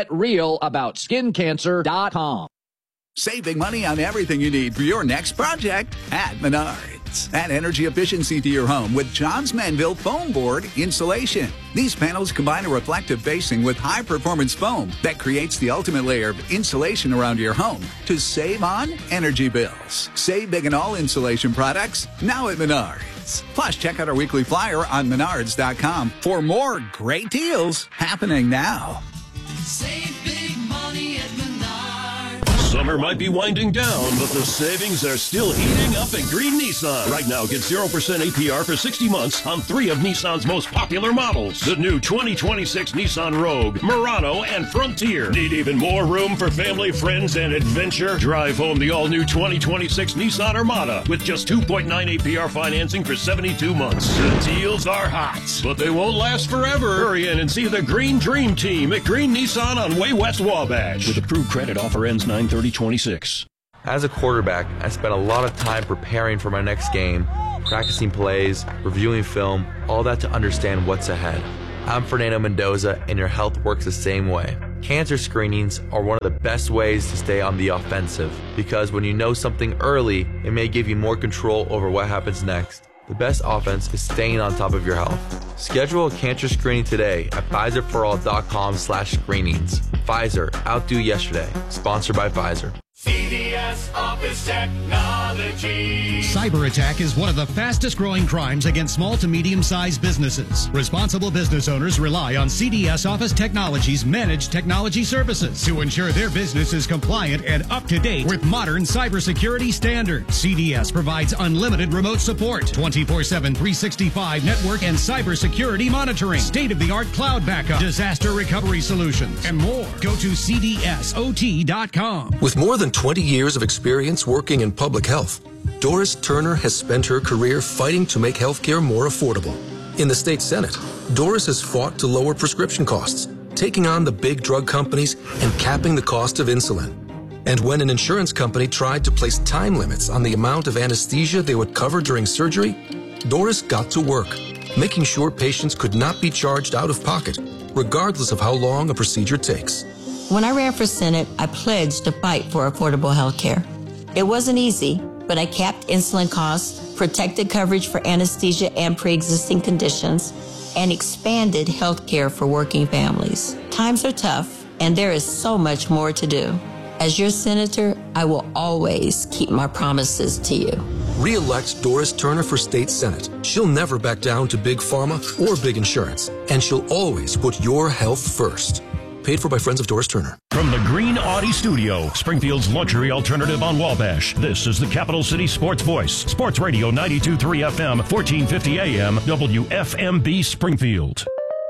letsgetrealaboutSkinCancer.com. Save big money on everything you need for your next project at Menards. Add energy efficiency to your home with Johns Manville Foam Board Insulation. These panels combine a reflective facing with high-performance foam that creates the ultimate layer of insulation around your home to save on energy bills. Save big on all insulation products now at Menards. Plus, check out our weekly flyer on Menards.com for more great deals happening now. Save big money Summer might be winding down, but the savings are still heating up at Green Nissan. Right now, get 0% APR for 60 months on 3 of Nissan's most popular models. The new 2026 Nissan Rogue, Murano, and Frontier. Need even more room for family, friends, and adventure? Drive home the all-new 2026 Nissan Armada with just 2.9 APR financing for 72 months. The deals are hot, but they won't last forever. Hurry in and see the Green Dream Team at Green Nissan on Way West Wabash. With approved credit, offer ends 9/30/26. As a quarterback, I spent a lot of time preparing for my next game, practicing plays, reviewing film, all that to understand what's ahead. I'm Fernando Mendoza, and your health works the same way. Cancer screenings are one of the best ways to stay on the offensive, because when you know something early, it may give you more control over what happens next. The best offense is staying on top of your health. Schedule a cancer screening today at PfizerForAll.com/screenings. Pfizer, outdo yesterday. Sponsored by Pfizer. CDS Office Technology. Cyber attack is one of the fastest growing crimes against small to medium-sized businesses. Responsible business owners rely on CDS Office Technology's managed technology services to ensure their business is compliant and up to date with modern cybersecurity standards. CDS provides unlimited remote support, 24/7, 365 network and cybersecurity monitoring, state-of-the-art cloud backup, disaster recovery solutions, and more. Go to cdsot.com. With more than 20 years of experience working in public health, Doris Turner has spent her career fighting to make healthcare more affordable. In the state Senate, Doris has fought to lower prescription costs, taking on the big drug companies and capping the cost of insulin. And when an insurance company tried to place time limits on the amount of anesthesia they would cover during surgery, Doris got to work, making sure patients could not be charged out of pocket, regardless of how long a procedure takes. When I ran for Senate, I pledged to fight for affordable health care. It wasn't easy, but I capped insulin costs, protected coverage for anesthesia and pre-existing conditions, and expanded health care for working families. Times are tough, and there is so much more to do. As your senator, I will always keep my promises to you. Re-elect Doris Turner for State Senate. She'll never back down to big pharma or big insurance, and she'll always put your health first. Paid for by friends of Doris Turner. From the Green Audi Studio, Springfield's luxury alternative on Wabash, this is the Capital City Sports Voice. Sports Radio 92.3 FM, 1450 AM, WFMB Springfield.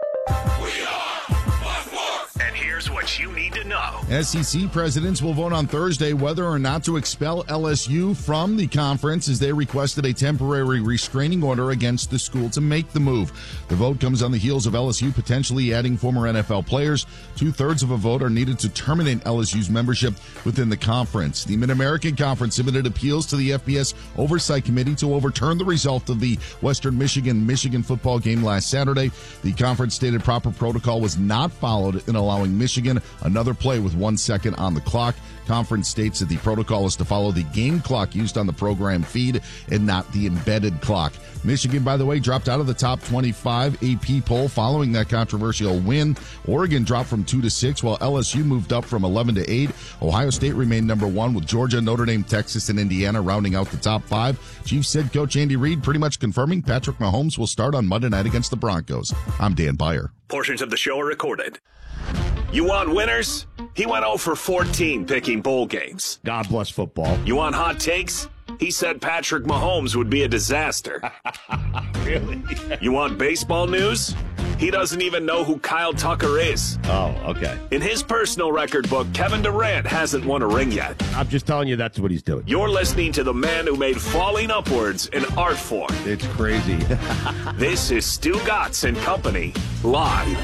And here's what you need to know. SEC presidents will vote on Thursday whether or not to expel LSU from the conference, as they requested a temporary restraining order against the school to make the move. The vote comes on the heels of LSU potentially adding former NFL players. 2/3 of a vote are needed to terminate LSU's membership within the conference. The Mid-American Conference submitted appeals to the FBS Oversight Committee to overturn the result of the Western Michigan football game last Saturday. The conference stated proper protocol was not followed in allowing Michigan another play with 1 second on the clock. Conference states that the protocol is to follow the game clock used on the program feed and not the embedded clock. Michigan, by the way, dropped out of the top 25 AP poll following that controversial win. Oregon dropped from 2 to 6, while LSU moved up from 11 to 8. Ohio State remained number 1, with Georgia, Notre Dame, Texas, and Indiana rounding out the top 5. Chiefs head coach Andy Reid pretty much confirming Patrick Mahomes will start on Monday night against the Broncos. I'm Dan Beyer. Portions of the show are recorded. You want winners? He went 0 for 14 picking bowl games. God bless football. You want hot takes? He said Patrick Mahomes would be a disaster. Really? You want baseball news? He doesn't even know who Kyle Tucker is. Oh, okay. In his personal record book, Kevin Durant hasn't won a ring yet. I'm just telling you that's what he's doing. You're listening to the man who made falling upwards an art form. It's crazy. This is Stu Gatz and Company, live.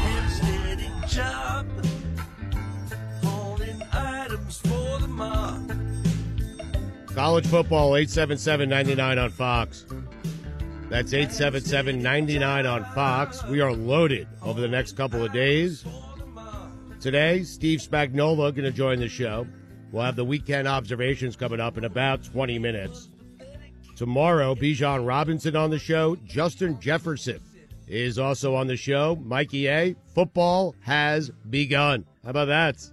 College football, 877-99 on Fox. That's 877-99 on Fox. We are loaded over the next couple of days. Today, Steve Spagnuolo going to join the show. We'll have the weekend observations coming up in about 20 minutes. Tomorrow, Bijan Robinson on the show. Justin Jefferson is also on the show. Mikey A., football has begun. How about that?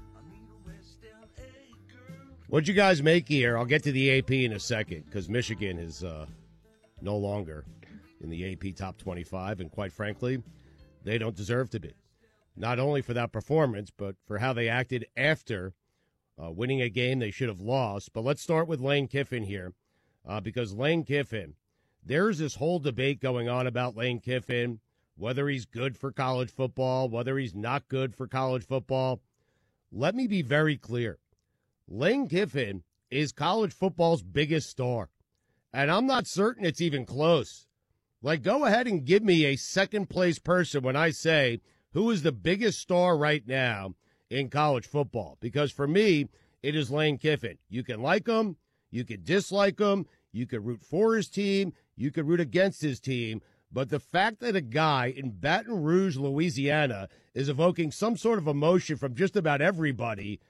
What'd you guys make here? I'll get to the AP in a second, because Michigan is no longer in the AP top 25, and quite frankly, they don't deserve to be. Not only for that performance, but for how they acted after winning a game they should have lost. But let's start with Lane Kiffin here, because Lane Kiffin, there's this whole debate going on about Lane Kiffin, whether he's good for college football, whether he's not good for college football. Let me be very clear. Lane Kiffin is college football's biggest star, and I'm not certain it's even close. Like, go ahead and give me a second-place person when I say who is the biggest star right now in college football, because for me, it is Lane Kiffin. You can like him, you can dislike him, you can root for his team, you can root against his team, but the fact that a guy in Baton Rouge, Louisiana, is evoking some sort of emotion from just about everybody